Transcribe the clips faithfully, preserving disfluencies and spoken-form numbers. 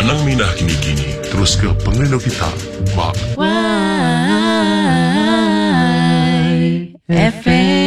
Nang minah kini-kini, terus ke pengleno kita, Bak. Y F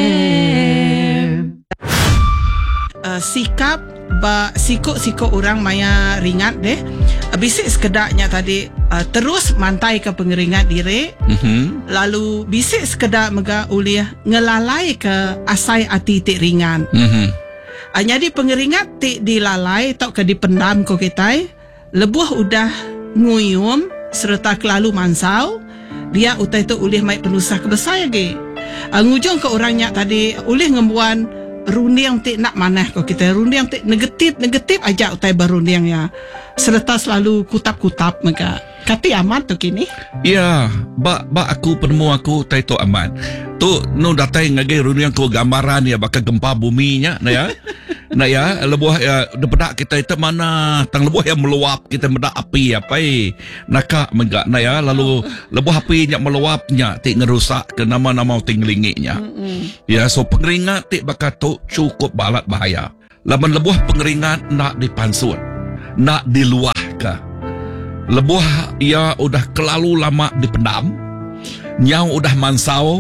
M. Uh, sikap ba sikok-sikok orang maya ringat deh. Uh, bisik sekedaknya tadi uh, terus mantai ke pengeringat diri. Mm-hmm. Lalu bisik sekedar mega ulih ngelalai ke asai ati tik ringan. Mm-hmm. Uh, jadi pengeringat tik dilalai tok ke dipendam ko kita. Lebuh udah nguyum serta kelalu mansau. Dia utai tu ulih mai penusah kebesar lagi. Uh, ngujung ke orangnya tadi ulih ngembuan rundiang tik nak manah kau kita rundiang tik negatif negatif aja utai berundiang ya serta selalu kutap-kutap mereka kati aman tu kini ya ba ba aku penemu aku tai tu aman tu no datai ngagai rundiang ko gambaran ya bakal gempa buminya na ya na ya lebuh ya depedak kita itu mana tang lebuh yang meluap kita medak api apa eh naka menggak na ya lalu lebuh api nya meluapnya tik ngerusak ke nama-nama tinglinginya. Mm-hmm. Ya so pengeringat tik bakal tu cukup balat bahaya. Laban lebuh pengeringat nak dipansut, nak diluah ke. Lebuh ia udah kelalu lama dipendam, nyau udah mansau,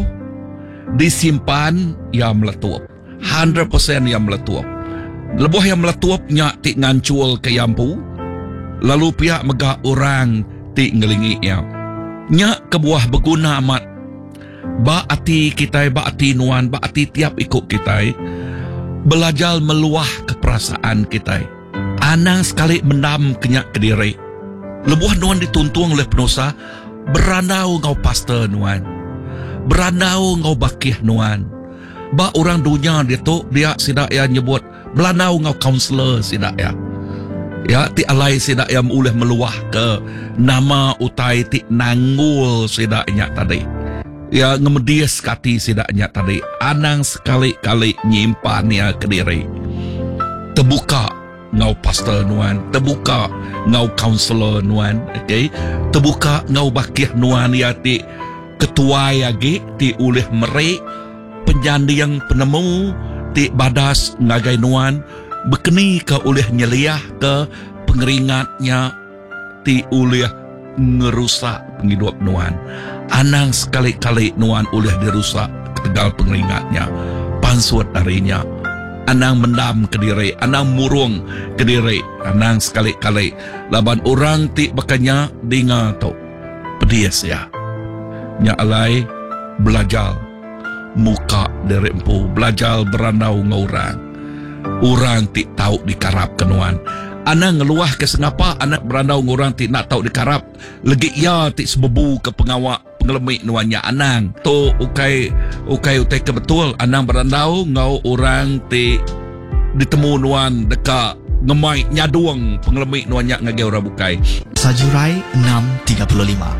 disimpan ia meletup. one hundred percent ia meletup. Lebuh yang meletupnya tik ngancul ke yampu, lalu pihak megah orang tik ngelingi ia. Nyak kebuah berguna amat. Ba ati kita, ba ati nuan, ba ati tiap ikut kita. Belajar meluah ke perasaan kita. Anang sekali mendam kenyak ke diri. Lebuh nuan dituntung oleh penusa. Berandau ngau pastor nuan. Berandau ngau bakih nuan. Ba orang dunia dia tu, dia sidak ya nyebut. Berandau ngau kaunselor sidak ya. Ya, ti alai sidak yang uleh meluah ke nama utai ti nanggul sidaknya tadi. Ya, ngemedias kati sidaknya tadi. Anang sekali-kali nyimpan ya ke diri. Terbuka ngau pastor nuan. Terbuka ngau kaunselor nuan. Okay? Terbuka ngau bakih nuan ya ti ketua yagi ti uleh merik. Penjandi yang penemu ti badas ngagai nuan. Bekeni ke oleh nyeliah ke pengeringatnya ti oleh ngerusak penghidup nuan. Anang sekali-kali nuan oleh dirusak ketegal pengeringatnya. Pansut darinya. Anang mendam ke diri. Anang murung ke diri. Anang sekali-kali. Laban orang ti bakanya dengar tu. Pedias ya. Nya alai belajar. Muka dari empu. Belajar berandau ngorang. Orang tik tahu dikarap kenuan. Anak ngeluah ke sengapa anak berandau ngorang tik nak tahu dikarap. Legi ya tik sebebu ke pengawak pengelemik nuannya anang. Tu ukai ukai utai ke betul anang berandau ngau orang tik ditemu nuan dekat ngemai nyaduang pengelemik nuannya ngagai orang bukai. Sajurai enam tiga puluh lima.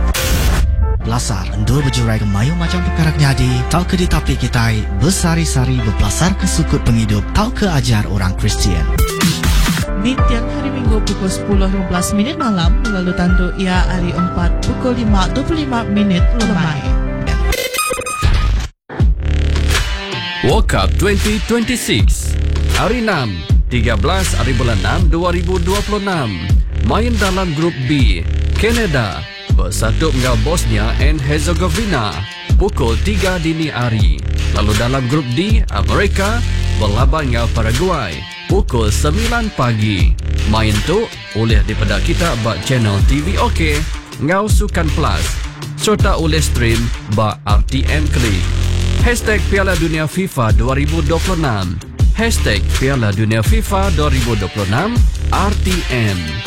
Belasar endor berjurai ke mayu macam perkara jadi. Tau ke ditapi kita bersari-sari berbelasar ke sukut penghidup. Tau ke ajar orang Kristian. Di tiang hari Minggu pukul sepuluh lima belas minit malam, lalu tandu ia hari empat pukul lima dua puluh lima minit lemai. World Cup twenty twenty-six Hari enam tiga belas hari bulan enam dua ribu dua puluh enam. Main dalam grup B Kanada bersatu dengan Bosnia and Herzegovina pukul tiga dini hari. Lalu dalam grup D, Amerika berlaban dengan Paraguay pukul sembilan pagi. Main tu oleh dipedak kita bak channel T V OK, ngau Sukan Plus, serta oleh stream bak R T M Klik. Hashtag Piala Dunia FIFA dua ribu dua puluh enam. Hashtag Piala Dunia FIFA dua ribu dua puluh enam R T M.